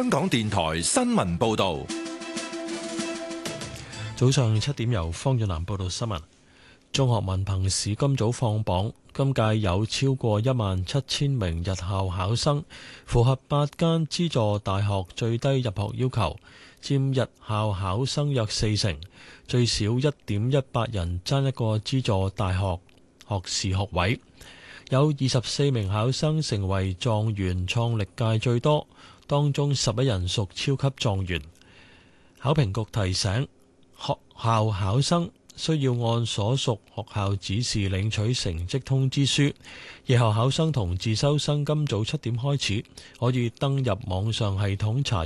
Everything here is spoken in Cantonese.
香港電台新聞報道。 早上7點由方遠南報道新聞。中學文憑試今早放榜，今屆有超過17000名日校考生，符合8間資助大學最低入學要求，佔日校考生約40%，最少1.18人爭一個資助大學學士學位。有24名考生成為狀元，創歷屆最多，當中11人屬超級狀元。考評局提醒學校考生需要按所屬學校指示領取成績通知書。夜校考生同自修生今早7點開始可以登入網上系統查